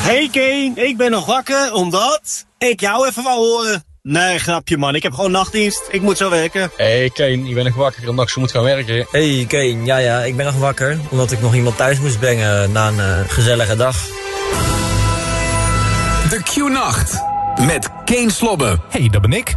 Hey Kane, ik ben nog wakker omdat ik jou even wou horen. Nee, grapje man, ik heb gewoon nachtdienst. Ik moet zo werken. Hey Kane, je bent nog wakker omdat ik zo moet gaan werken. Hey Kane, ja, ik ben nog wakker omdat ik nog iemand thuis moest brengen na een gezellige dag. De Q-nacht met Kane Slobbe. Hey, dat ben ik.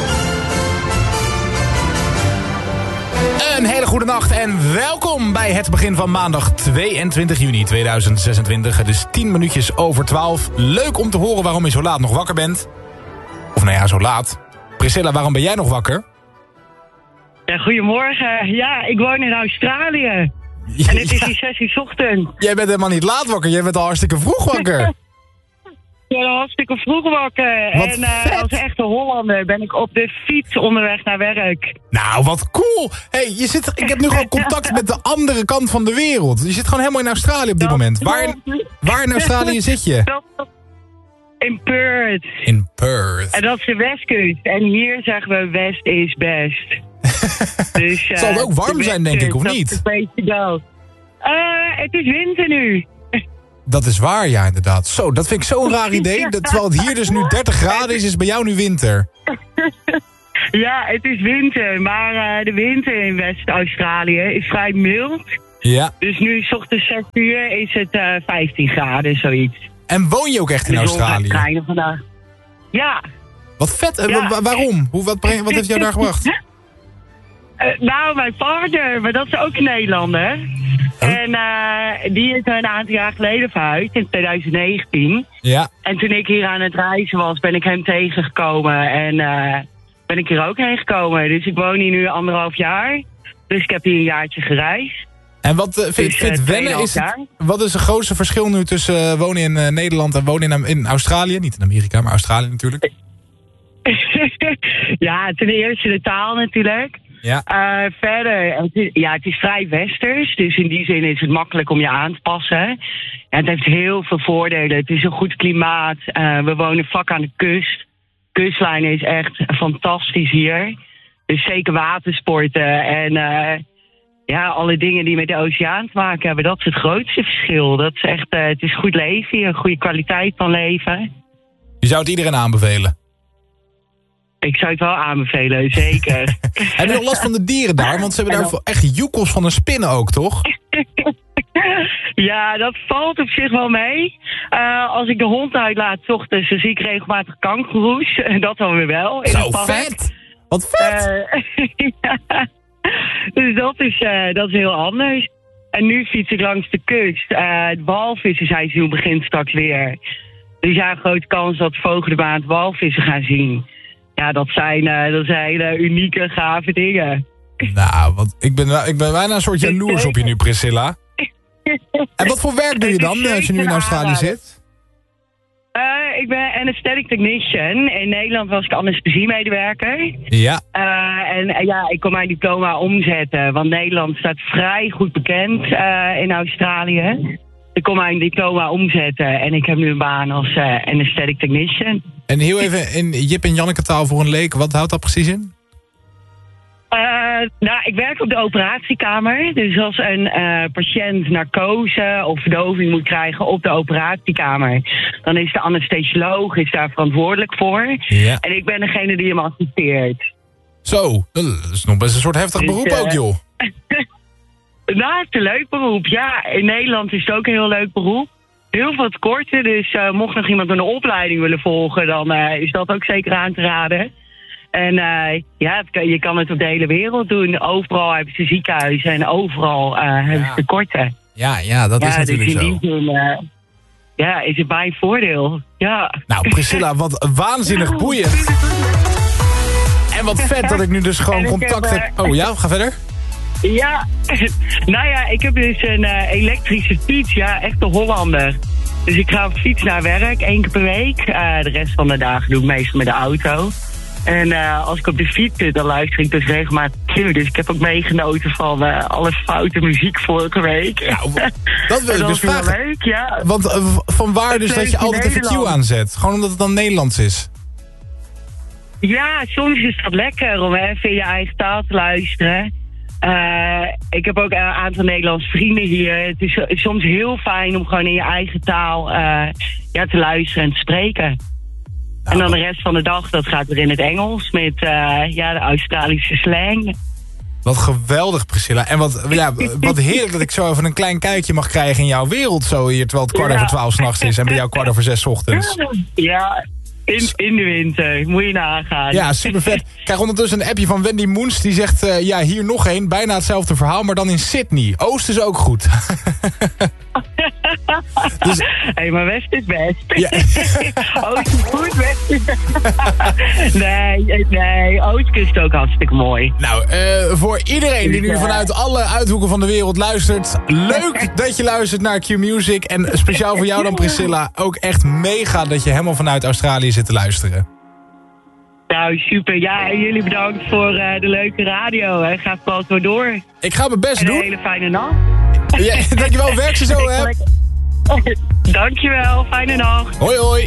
Een hele goede nacht en welkom bij het begin van maandag 22 juni 2026. Het is 10 minuutjes over 12. Leuk om te horen waarom je zo laat nog wakker bent. Of nou ja, zo laat. Priscilla, waarom ben jij nog wakker? Ja, goedemorgen. Ja, ik woon in Australië. En het is die 6 uur ochtend. Jij bent helemaal niet laat wakker, jij bent al hartstikke vroeg wakker. Ik ben hartstikke vroeg wakker. Wat en vet. als echte Hollander ben ik op de fiets onderweg naar werk. Nou, wat cool. Hey, ik heb nu gewoon contact met de andere kant van de wereld. Je zit gewoon helemaal in Australië op dit moment. Waar in Australië zit je? In Perth. In Perth. En dat is de westkust. En hier zeggen we West is best. Dus, Het zal ook warm zijn, denk ik, of niet? Dat is een beetje dood. Het is winter nu. Dat is waar, ja, inderdaad. Zo, dat vind ik zo'n raar idee. Terwijl het hier dus nu 30 graden is bij jou nu winter. Ja, het is winter. Maar de winter in West-Australië is vrij mild. Ja. Dus nu, 's ochtends 6 uur, is het 15 graden, zoiets. En woon je ook echt in De zon gaat Australië? schijnen vandaag. Ja. Wat vet. Ja. Waarom? Wat heeft jou daar gebracht? Nou, mijn partner, maar dat is ook een Nederlander. Oh. En die is een aantal jaar geleden verhuisd, in 2019. Ja. En toen ik hier aan het reizen was, ben ik hem tegengekomen. En ben ik hier ook heen gekomen. Dus ik woon hier nu 1,5 jaar. Dus ik heb hier een jaartje gereisd. En wat Dus, vindt wennen? 2,5 jaar. Wat is het grootste verschil nu tussen wonen in Nederland en wonen in Australië? Niet in Amerika, maar Australië natuurlijk. Ja, ten eerste de taal natuurlijk. Ja. Verder, het is vrij westers. Dus in die zin is het makkelijk om je aan te passen. Ja, het heeft heel veel voordelen. Het is een goed klimaat. We wonen vlak aan de kust. De kustlijn is echt fantastisch hier. Dus zeker watersporten en alle dingen die met de oceaan te maken hebben. Dat is het grootste verschil. Dat is echt, het is goed leven hier, een goede kwaliteit van leven. Je zou het iedereen aanbevelen. Ik zou het wel aanbevelen, zeker. Heb je nog last van de dieren daar? Want ze hebben daar echt joekels van de spinnen ook, toch? Ja, dat valt op zich wel mee. Als ik de hond uitlaat 's ochtends, dan zie ik regelmatig kangoeroes. Dat dan weer wel. In Zo het park. vet! Wat vet! Ja. Dus dat is heel anders. En nu fiets ik langs de kust. Het walvissenseizoen begint straks weer. Dus ja, grote kans dat volgende maand walvissen gaan zien. Ja, dat zijn hele unieke, gave dingen. Nou, ik ben bijna een soort jaloers op je nu, Priscilla. En wat voor werk doe je dan als je nu in Australië zit? Ik ben anesthetic technician. In Nederland was ik anesthesiemedewerker. Ja. Ik kon mijn diploma omzetten. Want Nederland staat vrij goed bekend in Australië. Ik kon mijn diploma omzetten. En ik heb nu een baan als anesthetic technician. En heel even in Jip en Janneke taal voor een leek. Wat houdt dat precies in? Ik werk op de operatiekamer. Dus als een patiënt narcose of verdoving moet krijgen op de operatiekamer, dan is de anesthesioloog daar verantwoordelijk voor. Ja. En ik ben degene die hem assisteert. Zo, dat is nog best een soort heftig Dus, beroep ook, joh. Nou, het is een leuk beroep. Ja, in Nederland is het ook een heel leuk beroep. Heel veel tekorten, dus mocht nog iemand een opleiding willen volgen, dan is dat ook zeker aan te raden. En je kan het op de hele wereld doen. Overal hebben ze ziekenhuizen en overal hebben ze tekorten. Ja, dat is natuurlijk dus in zo. die zin is het mijn voordeel. Ja. Nou, Priscilla, wat waanzinnig boeiend. En wat vet dat ik nu dus gewoon contact heb. Oh ja, ga verder. Ja, nou ja, ik heb dus een elektrische fiets. Ja, echt een Hollander. Dus ik ga op fiets naar werk 1 keer per week. De rest van de dagen doe ik meestal met de auto. En als ik op de fiets zit, dan luister ik dus regelmatig Q. Dus ik heb ook meegenoten van alle foute muziek vorige week. Nou, dat wil ik dus wel vragen. leuk, ja. Want van waar dus dat je altijd even Q Nederland. aanzet? Gewoon omdat het dan Nederlands is? Ja, soms is dat lekker om even in je eigen taal te luisteren. Ik heb ook een aantal Nederlandse vrienden hier. Het is soms heel fijn om gewoon in je eigen taal te luisteren en te spreken. En dan de rest van de dag, dat gaat weer in het Engels met de Australische slang. Wat geweldig, Priscilla. En wat heerlijk dat ik zo even een klein kijkje mag krijgen in jouw wereld zo hier, terwijl het 12:15 's nachts is en bij jou 6:15 's ochtends. Ja, in de winter. Moet je nagaan. Ja, super vet. Ik krijg ondertussen een appje van Wendy Moens. Die zegt, hier nog één. Bijna hetzelfde verhaal, maar dan in Sydney. Oost is ook goed. Dus... Hey, maar West is best. Ja. Oost is goed, West is Nee, Oostkust ook hartstikke mooi. Nou, voor iedereen die nu vanuit alle uithoeken van de wereld luistert. Leuk dat je luistert naar Q-Music. En speciaal voor jou dan, Priscilla. Ook echt mega dat je helemaal vanuit Australië zit te luisteren. Nou, super. Ja, en jullie bedankt voor de leuke radio. Hè. Ga vooral zo door. Ik ga mijn best en doen. Een hele fijne nacht. Ja, dankjewel, werk ze zo, hè. Dankjewel, fijne nacht. Hoi, hoi.